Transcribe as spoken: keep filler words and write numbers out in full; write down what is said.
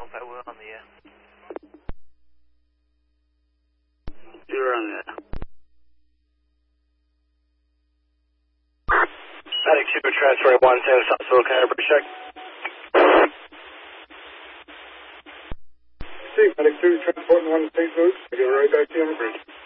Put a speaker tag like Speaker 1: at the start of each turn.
Speaker 1: contact, we're on the air.
Speaker 2: You're on the air.
Speaker 3: Attic two, transfer one ten, Southfield, can I have a bridge check?
Speaker 4: Attic two, transporting one to Saint Louis. I'll get right back to you on the bridge.